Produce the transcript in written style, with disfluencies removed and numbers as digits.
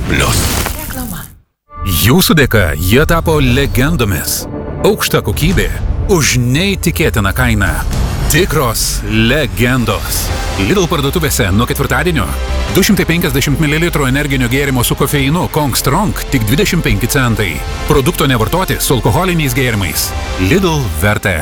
Reklama. Jūsų dėka jie tapo legendomis. Aukšta kokybė už neįtikėtiną kainą. Tikros legendos. Lidl parduotuvėse nuo ketvirtadienio 250 ml energinio gėrimo su kofeinu Kong Strong tik 25 centai. Produkto nevartoti su alkoholiniais gėrimais. Lidl verta.